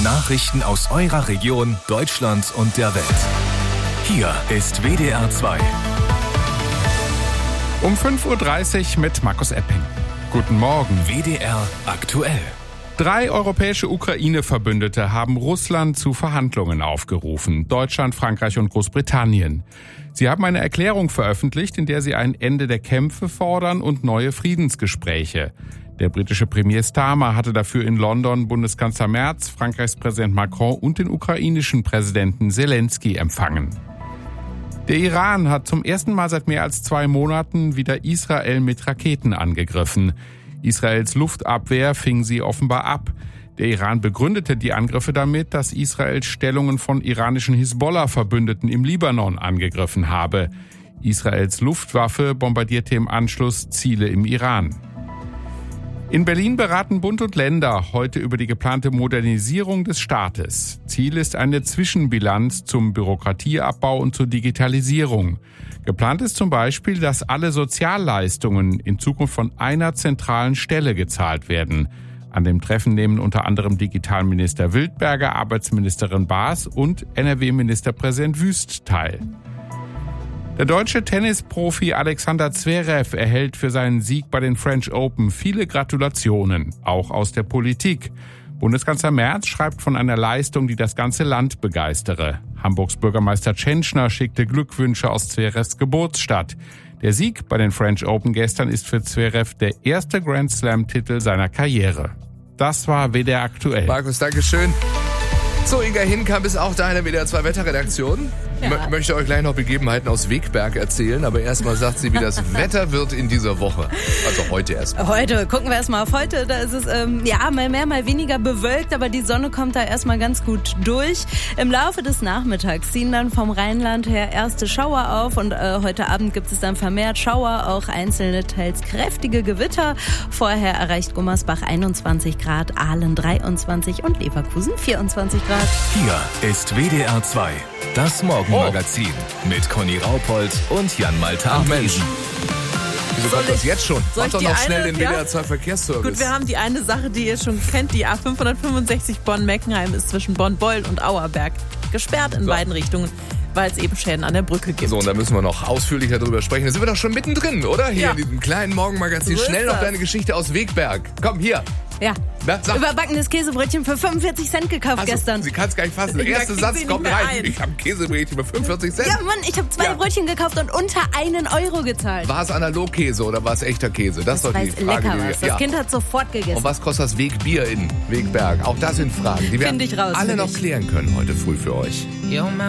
Nachrichten aus eurer Region, Deutschland und der Welt. Hier ist WDR 2. Um 5.30 Uhr mit Markus Epping. Guten Morgen. WDR aktuell. 3 europäische Ukraine-Verbündete haben Russland zu Verhandlungen aufgerufen. Deutschland, Frankreich und Großbritannien. Sie haben eine Erklärung veröffentlicht, in der sie ein Ende der Kämpfe fordern und neue Friedensgespräche. Der britische Premier Starmer hatte dafür in London Bundeskanzler Merz, Frankreichs Präsident Macron und den ukrainischen Präsidenten Zelensky empfangen. Der Iran hat zum ersten Mal seit mehr als 2 Monaten wieder Israel mit Raketen angegriffen. Israels Luftabwehr fing sie offenbar ab. Der Iran begründete die Angriffe damit, dass Israel Stellungen von iranischen Hisbollah-Verbündeten im Libanon angegriffen habe. Israels Luftwaffe bombardierte im Anschluss Ziele im Iran. In Berlin beraten Bund und Länder heute über die geplante Modernisierung des Staates. Ziel ist eine Zwischenbilanz zum Bürokratieabbau und zur Digitalisierung. Geplant ist zum Beispiel, dass alle Sozialleistungen in Zukunft von einer zentralen Stelle gezahlt werden. An dem Treffen nehmen unter anderem Digitalminister Wildberger, Arbeitsministerin Baas und NRW-Ministerpräsident Wüst teil. Der deutsche Tennisprofi Alexander Zverev erhält für seinen Sieg bei den French Open viele Gratulationen, auch aus der Politik. Bundeskanzler Merz schreibt von einer Leistung, die das ganze Land begeistere. Hamburgs Bürgermeister Tschentschner schickte Glückwünsche aus Zverevs Geburtsstadt. Der Sieg bei den French Open gestern ist für Zverev der erste Grand Slam-Titel seiner Karriere. Das war WDR aktuell. Markus, Dankeschön. So, Inga Hinkamp ist auch da in der WDR 2 Wetterredaktion. Ja. Möchte euch gleich noch Begebenheiten aus Wegberg erzählen, aber erstmal sagt sie, wie das Wetter wird in dieser Woche. Also heute erstmal. Heute, gucken wir erstmal auf heute. Da ist es mal mehr, mal weniger bewölkt, aber die Sonne kommt da erstmal ganz gut durch. Im Laufe des Nachmittags ziehen dann vom Rheinland her erste Schauer auf und heute Abend gibt es dann vermehrt Schauer, auch einzelne teils kräftige Gewitter. Vorher erreicht Gummersbach 21 Grad, Aalen 23 und Leverkusen 24 Grad. Hier ist WDR 2. Das Morgenmagazin mit Conny Raupold und Jan Malta. Ach Mensch. Wieso kommt das jetzt schon? Soll Mach ich doch die noch schnell eine- den WDR 2 Verkehrsservice. Gut, wir haben die eine Sache, die ihr schon kennt. Die A565 Bonn-Meckenheim ist zwischen Bonn-Beuel und Auerberg gesperrt in beiden Richtungen, weil es eben Schäden an der Brücke gibt. So, und da müssen wir noch ausführlicher drüber sprechen. Da sind wir doch schon mittendrin, oder? Hier Ja. in diesem kleinen Morgenmagazin. So ist Schnell noch das. deine Geschichte aus Wegberg. Komm, hier. Ja, Na, sag. überbackenes Käsebrötchen für 45 Cent gekauft gestern. Sie kann es gar nicht fassen. Der Da erste kriegt Satz sie kommt nicht mehr rein. ein. Ich habe Käsebrötchen für 45 Cent. Ja, Mann, ich habe 2 Ja. Brötchen gekauft und unter 1 Euro gezahlt. War es Analogkäse oder war es echter Käse? Das ist doch Weil die es Frage. lecker die war. wir- Das ja. Kind hat sofort gegessen. Und was kostet das Wegbier in Wegberg? Auch das sind Fragen, die wir Find ich raus alle für noch dich. klären können heute früh für euch.